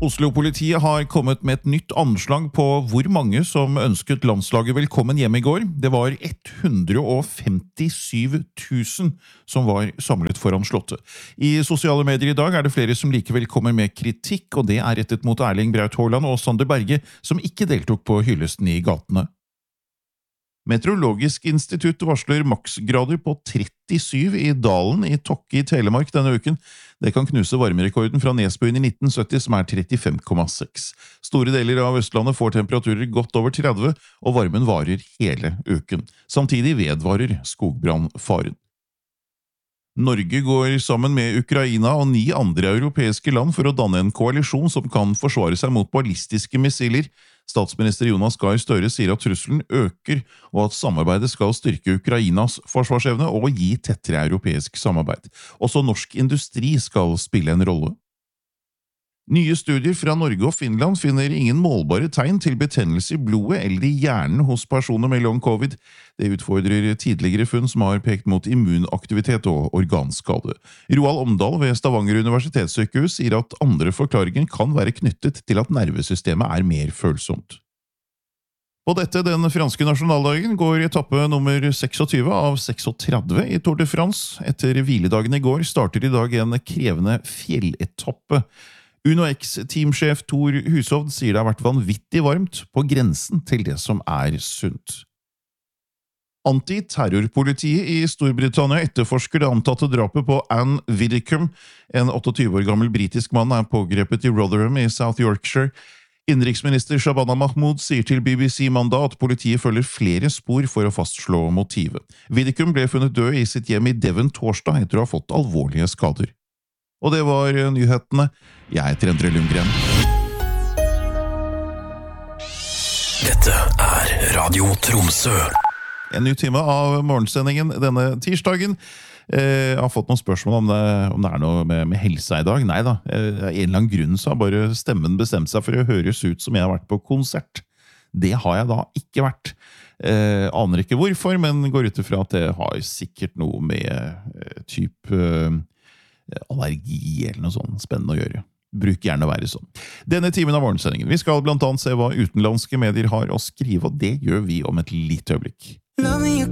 Oslo-politiet har kommet med et nytt anslag på hvor mange som ønsket landslaget velkommen hjem i går. Det var 157 000 som var samlet foran slottet. I sosiale medier i dag er det flere som likevel kommer med kritikk, og det er rettet mot Erling Braut Haaland og Sander Berge, som ikke deltok på hyllesten i gatene. Meteorologisk institutt varsler maksgrader på 37 i Dalen i Tokke i Telemark denne uken. Det kan knuse varmerekorden fra Nesbøyen i 1970, som er 35,6. Store deler av Østlandet får temperaturer godt over 30, og varmen varer hele uken. Samtidig vedvarer skogbrannfaren. Norge går sammen med Ukraina og 9 andre europeiske land for å danne en koalisjon som kan forsvare seg mot ballistiske missiler. Statsminister Jonas Gahr Støre sier at trusselen øker, og at samarbeidet skal styrke Ukrainas forsvarsevne og gi tettere europeisk samarbeid. Også norsk industri skal spille en rolle. Nye studier fra Norge og Finland finner ingen målbare tegn til betennelse i blodet eller i hjernen hos personer med long covid. Det utfordrer tidligere funn som har pekt mot immunaktivitet og organskade. Roald Omdal ved Stavanger universitetssykehus sier at andre forklaringer kan være knyttet til at nervesystemet er mer følsomt. På dette, den franske nasjonaldagen, går etappe nummer 26 av 36 i Tour de France. Etter hviledagen i går starter i dag en krevende fjelletappe. UnoX-teamsjef Tor Hushovd sier det har vært vanvittig varmt, på grensen til det som er sunt. Antiterrorpolitiet i Storbritannia etterforsker det antatte drapet på Anne Widdecombe. En 28 år gammel britisk mann er pågrepet i Rotherham i South Yorkshire. Innenriksminister Shabana Mahmood sier til BBC mandag at politiet følger flere spor for å fastslå motivet. Widdecombe ble funnet død i sitt hjem i Devon torsdag etter å ha fått alvorlige skader. Og det var nyhetene. Jeg heter Endre Lundgren. Dette er Radio Tromsø. En ny time av morgensendingen denne tirsdagen. Jeg har fått noen spørsmål om det er noe med helsa i dag. Nei da, en eller annen grunn så har bare stemmen bestemt seg for å høres ut som jeg har vært på konsert. Det har jeg da ikke vært. Aner ikke hvorfor, men går ut ifra at det har sikkert noe med allergi eller noe sånt spennende å gjøre. Bruk gjerne å være sånn. Denne timen av morgensendingen. Vi skal blant annet se hva utenlandske medier har å skrive, og det gjør vi om et lite øyeblikk. Love me, you